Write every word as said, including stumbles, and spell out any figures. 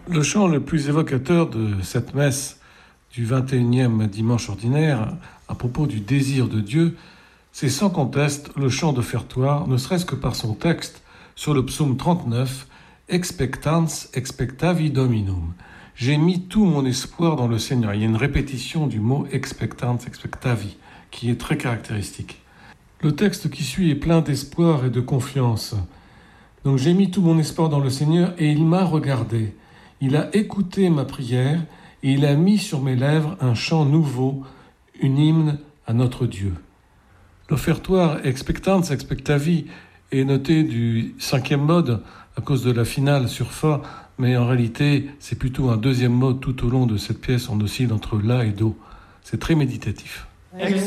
Le chant le plus évocateur de cette messe du vingt et unième dimanche ordinaire, à propos du désir de Dieu, c'est sans conteste le chant d'offertoire, ne serait-ce que par son texte sur le psaume trente-neuf, « Expectans expectavi Dominum ». J'ai mis tout mon espoir dans le Seigneur. Il y a une répétition du mot « expectans expectavi » qui est très caractéristique. Le texte qui suit est plein d'espoir et de confiance. Donc j'ai mis tout mon espoir dans le Seigneur et il m'a regardé. Il a écouté ma prière et il a mis sur mes lèvres un chant nouveau, une hymne à notre Dieu. L'offertoire Expectans expectavi est noté du cinquième mode à cause de la finale sur Fa, mais en réalité c'est plutôt un deuxième mode tout au long de cette pièce, on oscille entre La et Do. C'est très méditatif.